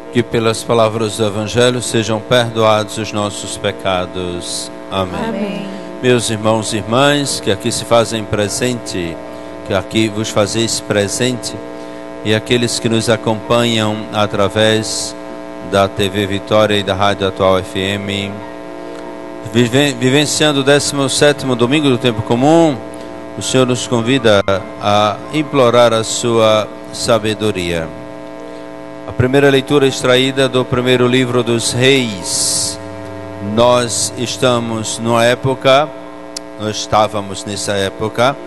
que pelas palavras do Evangelho sejam perdoados os nossos pecados. Amém. Amém. Meus irmãos e irmãs, que aqui se fazem presente, que aqui vos fazeis presente, e aqueles que nos acompanham através da TV Vitória e da Rádio Atual FM, vivenciando o 17º domingo do tempo comum, o Senhor nos convida a implorar a sua sabedoria. A primeira leitura extraída do primeiro livro dos Reis. Nós estávamos nessa época